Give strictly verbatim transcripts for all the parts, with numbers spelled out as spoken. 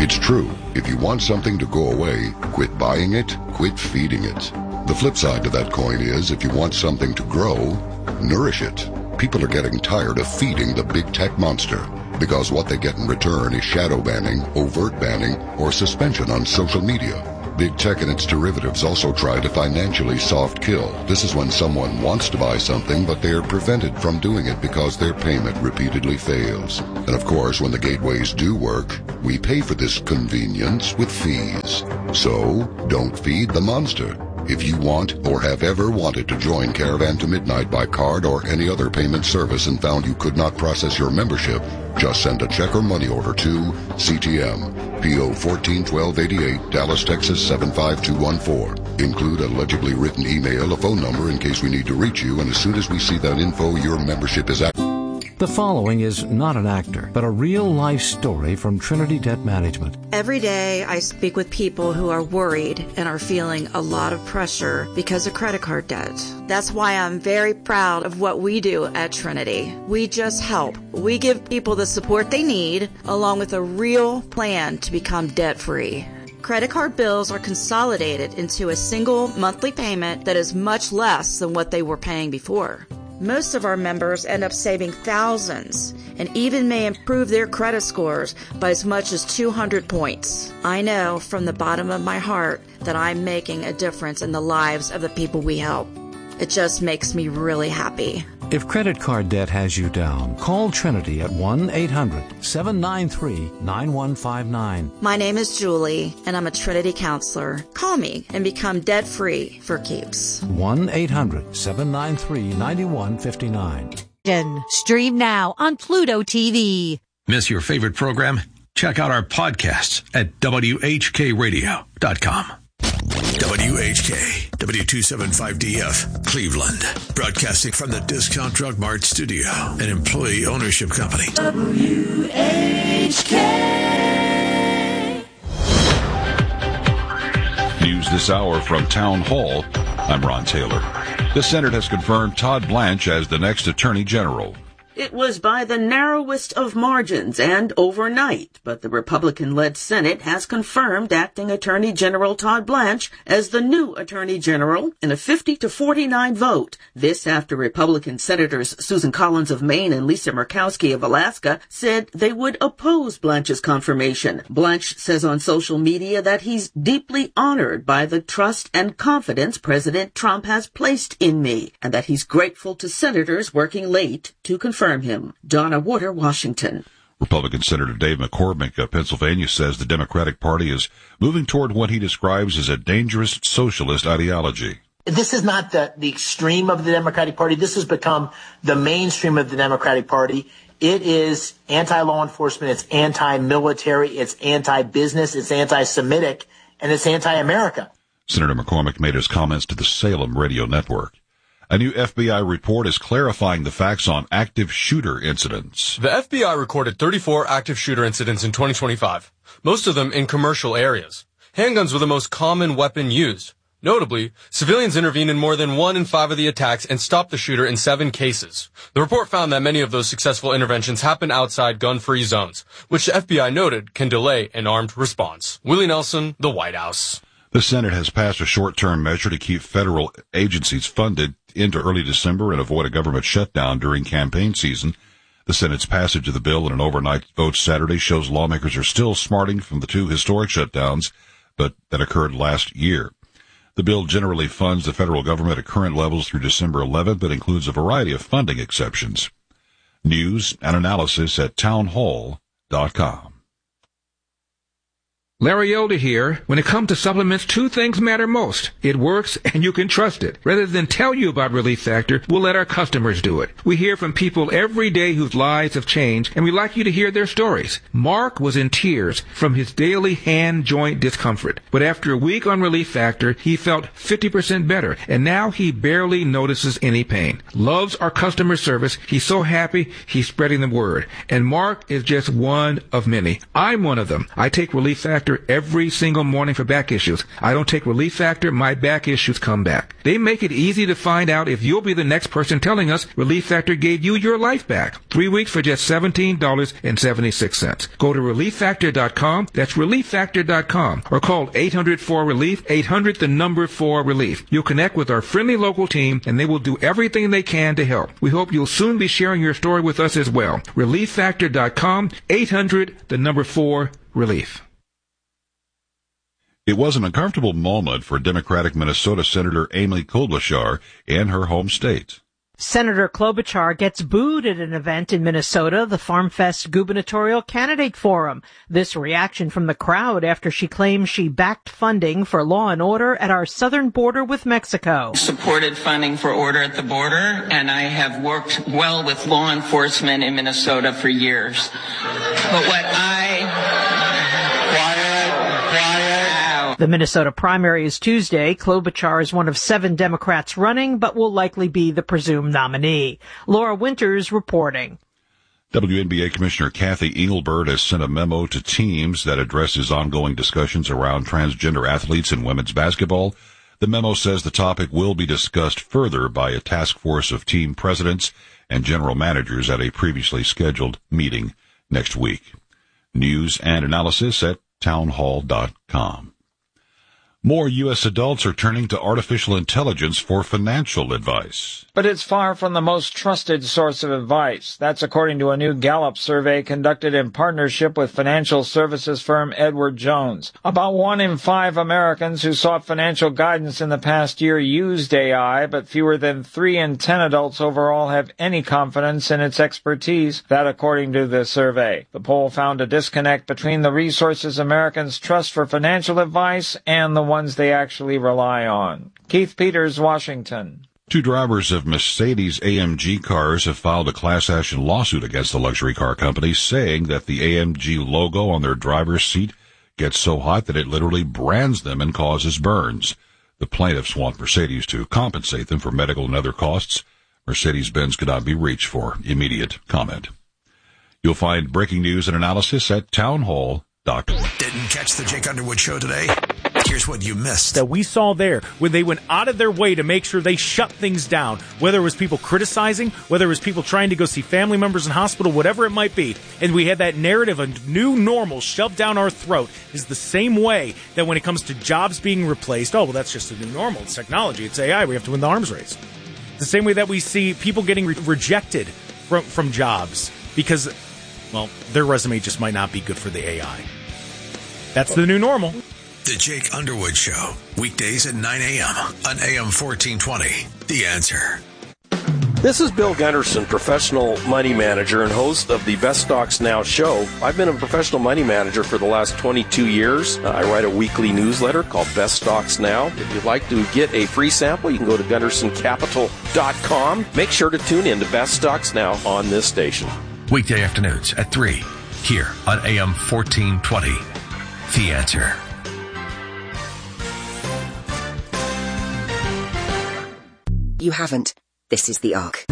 It's true. If you want something to go away, quit buying it, quit feeding it. The flip side to that coin is, if you want something to grow, nourish it. People are getting tired of feeding the big tech monster, because what they get in return is shadow banning, overt banning, or suspension on social media. Big tech and its derivatives also try to financially soft kill. This is when someone wants to buy something, but they are prevented from doing it because their payment repeatedly fails. And of course, when the gateways do work, we pay for this convenience with fees. So, don't feed the monster. If you want or have ever wanted to join Caravan to Midnight by card or any other payment service and found you could not process your membership, just send a check or money order to C T M, P O fourteen twelve eighty-eight, Dallas, Texas seven five two one four. Include a legibly written email, a phone number in case we need to reach you, and as soon as we see that info, your membership is active. The following is not an actor, but a real-life story from Trinity Debt Management. Every day I speak with people who are worried and are feeling a lot of pressure because of credit card debt. That's why I'm very proud of what we do at Trinity. We just help. We give people the support they need, along with a real plan to become debt-free. Credit card bills are consolidated into a single monthly payment that is much less than what they were paying before. Most of our members end up saving thousands and even may improve their credit scores by as much as two hundred points. I know from the bottom of my heart that I'm making a difference in the lives of the people we help. It just makes me really happy. If credit card debt has you down, call Trinity at one eight hundred seven nine three nine one five nine. My name is Julie, and I'm a Trinity counselor. Call me and become debt-free for keeps. one eight hundred seven nine three nine one five nine. Stream now on Pluto T V. Miss your favorite program? Check out our podcasts at W H K radio dot com. W H K, W two seventy-five D F, Cleveland. Broadcasting from the Discount Drug Mart studio, an employee ownership company. W H K. News this hour from Town Hall. I'm Ron Taylor. The Senate has confirmed Todd Blanche as the next Attorney General. It was by the narrowest of margins and overnight, but the Republican-led Senate has confirmed Acting Attorney General Todd Blanche as the new Attorney General in a fifty to forty-nine vote. This after Republican Senators Susan Collins of Maine and Lisa Murkowski of Alaska said they would oppose Blanche's confirmation. Blanche says on social media that he's deeply honored by the trust and confidence President Trump has placed in me, and that he's grateful to senators working late to confirm him. Donna Water, Washington. Republican Senator Dave McCormick of Pennsylvania says the Democratic Party is moving toward what he describes as a dangerous socialist ideology. This is not the, the extreme of the Democratic Party. This has become the mainstream of the Democratic Party. It is anti-law enforcement, it's anti-military, it's anti-business, it's anti-Semitic, and it's anti-America. Senator McCormick made his comments to the Salem Radio Network. A new F B I report is clarifying the facts on active shooter incidents. The F B I recorded thirty-four active shooter incidents in twenty twenty-five, most of them in commercial areas. Handguns were the most common weapon used. Notably, civilians intervened in more than one in five of the attacks and stopped the shooter in seven cases. The report found that many of those successful interventions happened outside gun-free zones, which the F B I noted can delay an armed response. Willie Nelson, the White House. The Senate has passed a short-term measure to keep federal agencies funded into early December and avoid a government shutdown during campaign season. The Senate's passage of the bill in an overnight vote Saturday shows lawmakers are still smarting from the two historic shutdowns but that occurred last year. The bill generally funds the federal government at current levels through December eleventh, but includes a variety of funding exceptions. News and analysis at townhall dot com. Larry Elder here. When it comes to supplements, two things matter most. It works, and you can trust it. Rather than tell you about Relief Factor, we'll let our customers do it. We hear from people every day whose lives have changed, and we'd like you to hear their stories. Mark was in tears from his daily hand joint discomfort. But after a week on Relief Factor, he felt fifty percent better, and now he barely notices any pain. Loves our customer service. He's so happy, he's spreading the word. And Mark is just one of many. I'm one of them. I take Relief Factor Factor every single morning for back issues. I don't take Relief Factor, my back issues come back. They make it easy to find out if you'll be the next person telling us Relief Factor gave you your life back. Three weeks for just seventeen dollars and seventy-six cents. Go to relief factor dot com. That's relief factor dot com. Or call eight hundred four relief, eight hundred the number four relief. You'll connect with our friendly local team and they will do everything they can to help. We hope you'll soon be sharing your story with us as well. relief factor dot com, eight hundred the number four relief. It was an uncomfortable moment for Democratic Minnesota Senator Amy Klobuchar in her home state. Senator Klobuchar gets booed at an event in Minnesota, the FarmFest Gubernatorial Candidate Forum. This reaction from the crowd after she claims she backed funding for law and order at our southern border with Mexico. Supported funding for order at the border, and I have worked well with law enforcement in Minnesota for years. But what I... The Minnesota primary is Tuesday. Klobuchar is one of seven Democrats running, but will likely be the presumed nominee. Laura Winters reporting. W N B A Commissioner Kathy Engelbert has sent a memo to teams that addresses ongoing discussions around transgender athletes in women's basketball. The memo says the topic will be discussed further by a task force of team presidents and general managers at a previously scheduled meeting next week. News and analysis at townhall dot com. More U S adults are turning to artificial intelligence for financial advice. But it's far from the most trusted source of advice. That's according to a new Gallup survey conducted in partnership with financial services firm Edward Jones. About one in five Americans who sought financial guidance in the past year used A I, but fewer than three in ten adults overall have any confidence in its expertise. That according to the survey. The poll found a disconnect between the resources Americans trust for financial advice and the ones they actually rely on. Keith Peters, Washington. Two drivers of Mercedes A M G cars have filed a class action lawsuit against the luxury car company, saying that the A M G logo on their driver's seat gets so hot that it literally brands them and causes burns. The plaintiffs want Mercedes to compensate them for medical and other costs. Mercedes-Benz could not be reached for immediate comment. You'll find breaking news and analysis at townhall dot com. Didn't catch the Jake Underwood show today? Here's what you missed. That we saw there when they went out of their way to make sure they shut things down, whether it was people criticizing, whether it was people trying to go see family members in hospital, whatever it might be. And we had that narrative of new normal shoved down our throat is the same way that when it comes to jobs being replaced, oh, well, that's just the new normal. It's technology. It's A I. We have to win the arms race. The same way that we see people getting re- rejected from, from jobs because, well, their resume just might not be good for the A I. That's the new normal. The Jake Underwood Show, weekdays at nine a.m. on A M fourteen twenty. The Answer. This is Bill Gunderson, professional money manager and host of the Best Stocks Now show. I've been a professional money manager for the last twenty-two years. Uh, I write a weekly newsletter called Best Stocks Now. If you'd like to get a free sample, you can go to gunderson capital dot com. Make sure to tune in to Best Stocks Now on this station. Weekday afternoons at three, here on A M fourteen twenty. The Answer. You haven't. This is the Ark.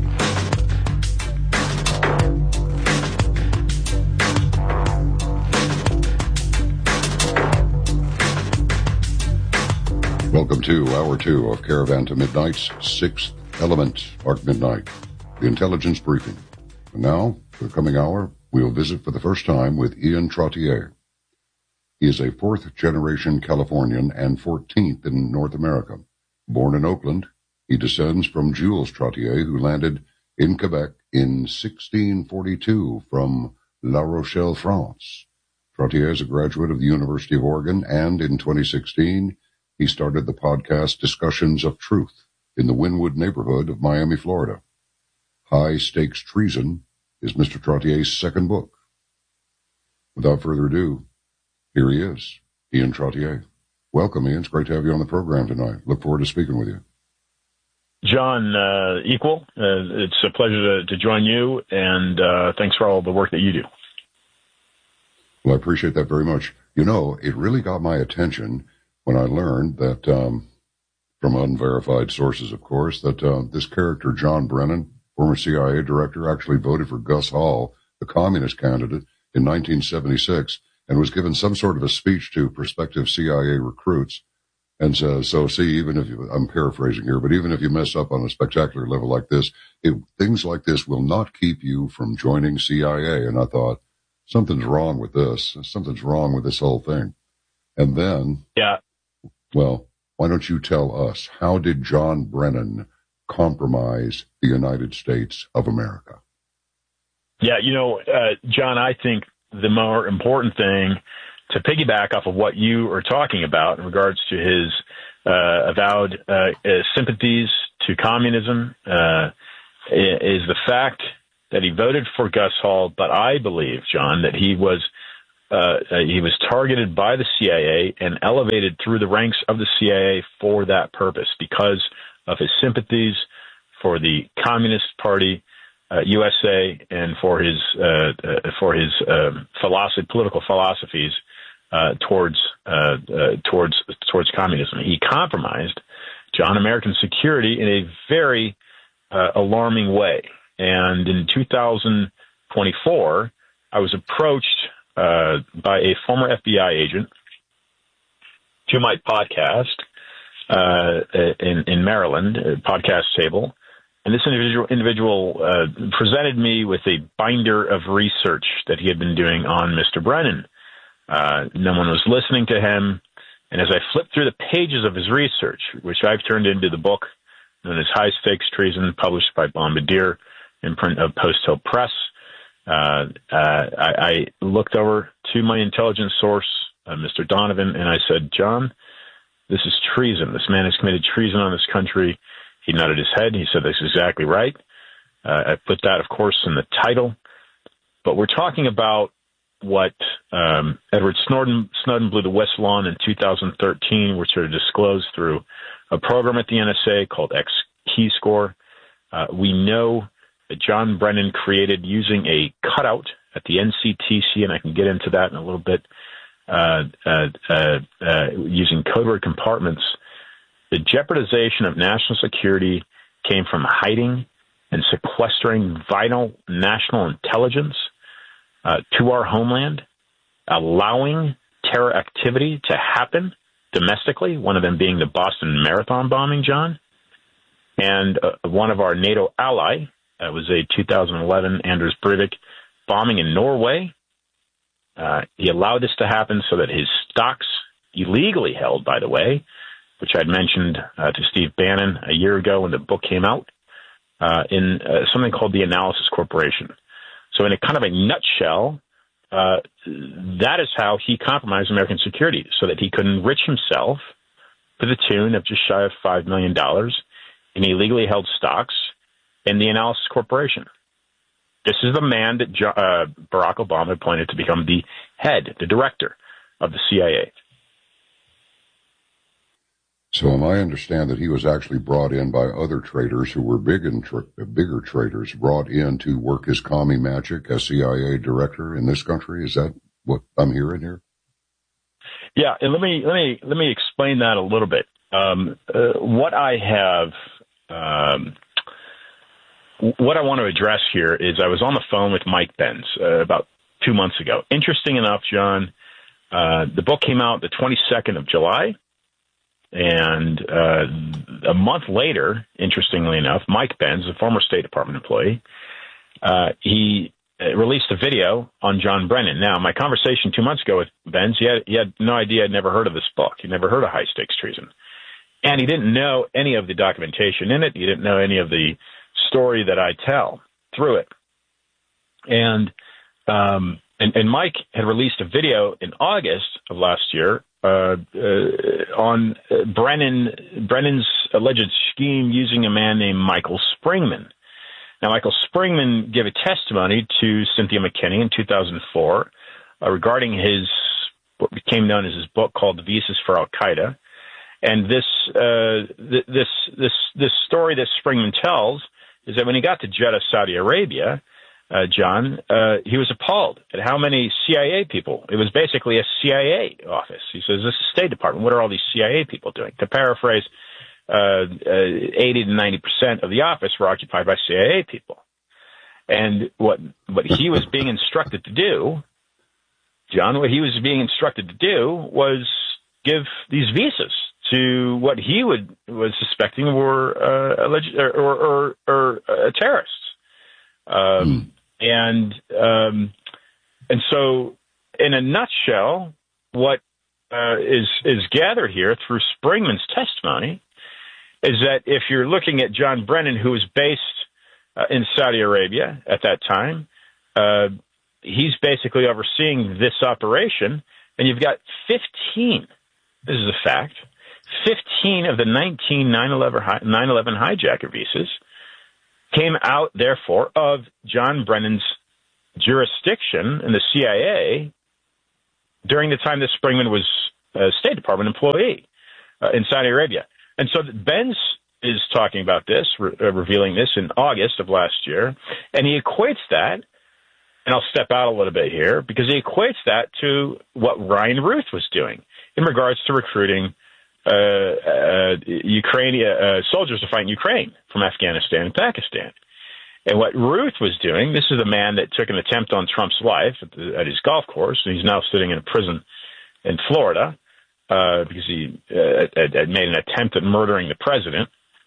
Welcome to Hour two of Caravan to Midnight's Sixth Element, Ark Midnight, the intelligence briefing. And now, for the coming hour, we'll visit for the first time with Ian Trottier. He is a fourth-generation Californian and fourteenth in North America. Born in Oakland, he descends from Jules Trottier, who landed in Quebec in sixteen forty-two from La Rochelle, France. Trottier is a graduate of the University of Oregon, and in twenty sixteen, he started the podcast Discussions of Truth in the Wynwood neighborhood of Miami, Florida. High Stakes Treason is Mister Trottier's second book. Without further ado, here he is, Ian Trottier. Welcome, Ian. It's great to have you on the program tonight. Look forward to speaking with you. John, uh, equal. Uh, it's a pleasure to, to join you, and uh, thanks for all the work that you do. Well, I appreciate that very much. You know, it really got my attention when I learned that, um, from unverified sources, of course, that uh, this character, John Brennan, former C I A director, actually voted for Gus Hall, the communist candidate, in nineteen seventy-six, and was giving some sort of a speech to prospective C I A recruits. And so, so see, even if you, I'm paraphrasing here, but even if you mess up on a spectacular level like this, it, things like this will not keep you from joining C I A. And I thought, something's wrong with this. Something's wrong with this whole thing. And then, yeah, well, why don't you tell us, how did John Brennan compromise the United States of America? Yeah, you know, uh, John, I think the more important thing to piggyback off of what you are talking about in regards to his uh, avowed uh, uh, sympathies to communism uh, is the fact that he voted for Gus Hall. But I believe, John, that he was uh, he was targeted by the C I A and elevated through the ranks of the C I A for that purpose, because of his sympathies for the Communist Party, uh, U S A, and for his uh, uh, for his uh, philosophy, political philosophies uh, towards uh, uh, towards towards communism. He compromised, John, American security in a very uh, alarming way. And in two thousand twenty-four, I was approached uh, by a former F B I agent to my podcast uh, in, in Maryland, Podcast Table. And this individual, individual uh, presented me with a binder of research that he had been doing on Mister Brennan. Uh, no one was listening to him. And as I flipped through the pages of his research, which I've turned into the book known as High Stakes Treason, published by Bombardier, imprint of Post Hill Press, uh, uh, I, I looked over to my intelligence source, uh, Mister Donovan, and I said, John, this is treason. This man has committed treason on this country. He nodded his head. He said, that's exactly right. Uh, I put that, of course, in the title. But we're talking about what um, Edward Snowden, Snowden blew the whistle on in two thousand thirteen, which are disclosed through a program at the N S A called X-Keyscore. Uh, we know that John Brennan created, using a cutout at the N C T C, and I can get into that in a little bit, uh, uh, uh, uh, using code word compartments. The jeopardization of national security came from hiding and sequestering vital national intelligence uh, to our homeland, allowing terror activity to happen domestically, one of them being the Boston Marathon bombing, John. And uh, one of our NATO ally, uh, was a two thousand eleven Anders Breivik bombing in Norway. Uh, he allowed this to happen so that his stocks, illegally held, by the way, which I'd mentioned uh, to Steve Bannon a year ago when the book came out, uh, in uh, something called the Analysis Corporation. So in a kind of a nutshell, uh, that is how he compromised American security, so that he could enrich himself to the tune of just shy of five million dollars in illegally held stocks in the Analysis Corporation. This is the man that jo- uh, Barack Obama appointed to become the head, the director of the C I A. So am I understand that he was actually brought in by other traders who were big and tra- bigger traders, brought in to work his commie magic as C I A director in this country? Is that what I'm hearing here? Yeah, and let me let me let me explain that a little bit. Um, uh, what I have, um, what I want to address here is, I was on the phone with Mike Benz uh, about two months ago. Interesting enough, John, uh, the book came out the twenty-second of July. And uh, a month later, interestingly enough, Mike Benz, a former State Department employee, uh, he released a video on John Brennan. Now, my conversation two months ago with Benz, he had, he had no idea I'd never heard of this book. He'd never heard of High Stakes Treason. And he didn't know any of the documentation in it. He didn't know any of the story that I tell through it. And um, and, and Mike had released a video in August of last year Uh, uh, on uh, Brennan, Brennan's alleged scheme using a man named Michael Springman. Now, Michael Springman gave a testimony to Cynthia McKinney in two thousand four uh, regarding his, what became known as his book called The Visas for Al-Qaeda. And this, uh, th- this, this, this story that Springman tells is that when he got to Jeddah, Saudi Arabia, Uh, John, uh, he was appalled at how many C I A people. It was basically a C I A office. He says, this is State Department. What are all these C I A people doing? To paraphrase, uh, uh, eighty to ninety percent of the office were occupied by C I A people. And what, what he was being instructed to do John, what he was being instructed to do was give these visas to what he would was suspecting were uh, alleged or or, or uh, terrorists, um, mm. and um, and so in a nutshell, what uh, is is gathered here through Springman's testimony is that if you're looking at John Brennan, who was based uh, in Saudi Arabia at that time, uh, he's basically overseeing this operation, and you've got fifteen. This is a fact. fifteen of the nineteen nine eleven hijacker visas came out, therefore, of John Brennan's jurisdiction in the C I A during the time that Springman was a State Department employee uh, in Saudi Arabia. And so Benz is talking about this, re- uh, revealing this in August of last year, and he equates that, and I'll step out a little bit here, because he equates that to what Ryan Ruth was doing in regards to recruiting uh, uh, Ukrainian uh, soldiers to fight in Ukraine from Afghanistan and Pakistan. And what Ruth was doing, this is a man that took an attempt on Trump's life at, the, at his golf course, and he's now sitting in a prison in Florida uh, because he uh, had, had made an attempt at murdering the president.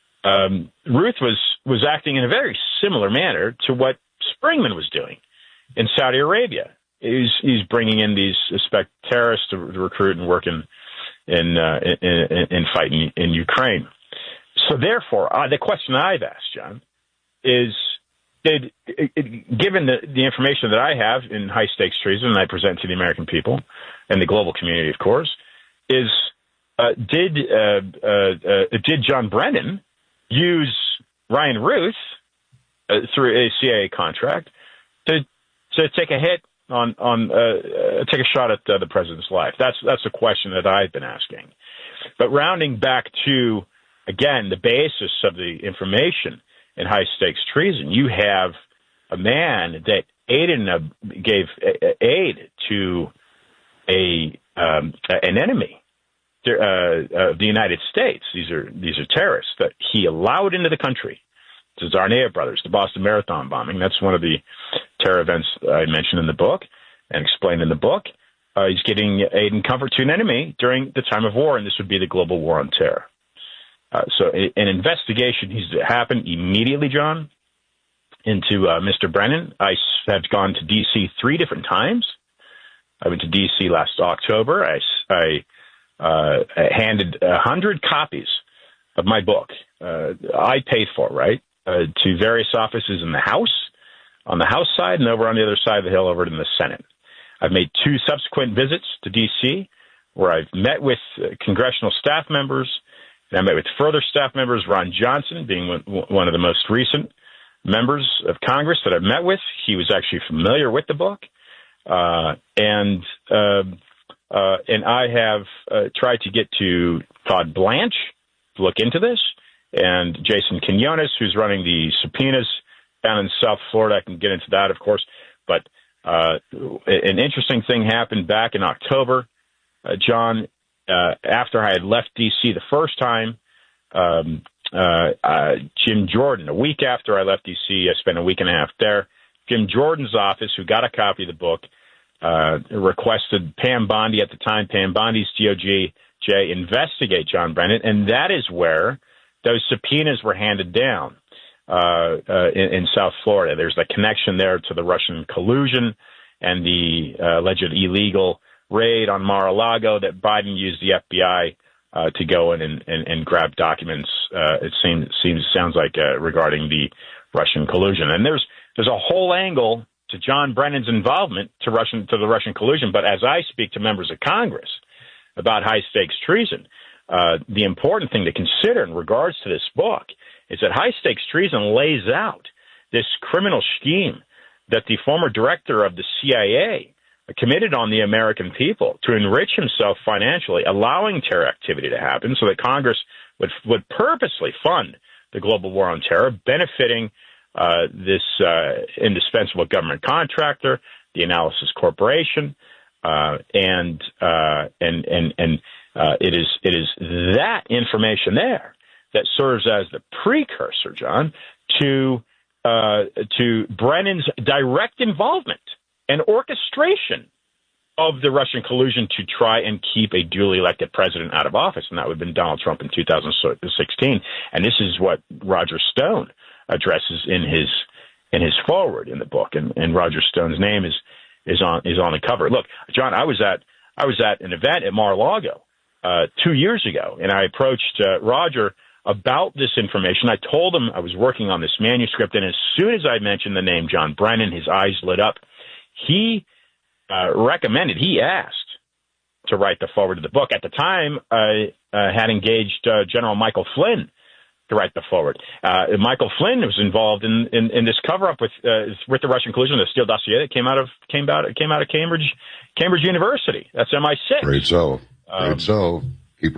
Um, Ruth was, was acting in a very similar manner to what Springman was doing in Saudi Arabia. He's, he's bringing in these suspect terrorists to, to recruit and work in in, uh, in, in, in fighting in Ukraine. So therefore, uh, the question I've asked, John, is did it, it, given the, the information that I have in high stakes treason, and I present to the American people and the global community, of course, is uh, did uh, uh, uh, did John Brennan use Ryan Ruth uh, through a C I A contract to to take a hit on on uh, uh, take a shot at uh, the president's life? That's that's a question that I've been asking. But rounding back to again the basis of the information in high stakes treason, you have a man that aided and gave aid to a um, an enemy uh, of the United States. These are these are terrorists that he allowed into the country. The Tsarnaev brothers, the Boston Marathon bombing. That's one of the terror events I mentioned in the book and explained in the book. Uh, he's getting aid and comfort to an enemy during the time of war, and this would be the global war on terror. Uh, so an investigation needs to happen immediately, John, into uh, Mister Brennan. I have gone to D C three different times. I went to D C last October. I, I uh, handed one hundred copies of my book. Uh, I paid for, right? Uh, to various offices in the House, on the House side, and over on the other side of the hill over in the Senate. I've made two subsequent visits to D C where I've met with uh, congressional staff members, and I met with further staff members, Ron Johnson being one, one of the most recent members of Congress that I've met with. He was actually familiar with the book. Uh, and uh, uh, and I have uh, tried to get to Todd Blanche to look into this, and Jason Quinones, who's running the subpoenas down in South Florida. I can get into that, of course. But uh, an interesting thing happened back in October, uh, John, uh, after I had left D C the first time. Um, uh, uh, Jim Jordan, a week after I left D C, I spent a week and a half there. Jim Jordan's office, who got a copy of the book, uh, requested Pam Bondi at the time, Pam Bondi's D O J, investigate John Brennan, and that is where those subpoenas were handed down uh, uh, in, in South Florida. There's a connection there to the Russian collusion and the uh, alleged illegal raid on Mar-a-Lago that Biden used the F B I uh, to go in and, and, and grab documents. Uh, it seems seems sounds like uh, regarding the Russian collusion. And there's there's a whole angle to John Brennan's involvement to Russian to the Russian collusion. But as I speak to members of Congress about high stakes treason, Uh, the important thing to consider in regards to this book is that high stakes treason lays out this criminal scheme that the former director of the C I A committed on the American people to enrich himself financially, allowing terror activity to happen so that Congress would would purposely fund the global war on terror, benefiting uh, this uh, indispensable government contractor, the Analysis Corporation, uh, and uh, and and and. Uh, it is it is that information there that serves as the precursor, John, to uh, to Brennan's direct involvement and orchestration of the Russian collusion to try and keep a duly elected president out of office, and that would have been Donald Trump in two thousand sixteen. And this is what Roger Stone addresses in his in his foreword in the book, and, and Roger Stone's name is is on is on the cover. Look, John, I was at I was at an event at Mar-a-Lago uh, two years ago, and I approached uh, Roger about this information. I told him I was working on this manuscript, and as soon as I mentioned the name John Brennan, his eyes lit up. He uh, recommended, he asked to write the foreword of the book. At the time, I uh, had engaged uh, General Michael Flynn to write the foreword. Uh, Michael Flynn was involved in, in, in this cover-up with uh, with the Russian collusion, the Steele dossier that came out of came out came out of Cambridge Cambridge University. That's M I six. Great so. Um, Great so.